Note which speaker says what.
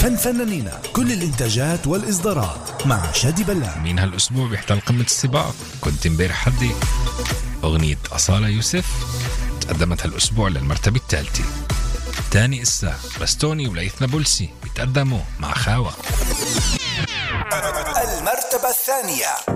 Speaker 1: فنانينا كل الإنتاجات والإصدارات مع شادي بلان.
Speaker 2: مين هالأسبوع بيحتل قمة السباق؟ كنت امبارح حدي. أغنية أصالة يوسف تقدمت هالأسبوع للمرتبة الثالثة. تاني إسا بستوني وليث نابلسي بيتقدموا مع خاوة.
Speaker 1: المرتبة الثانية.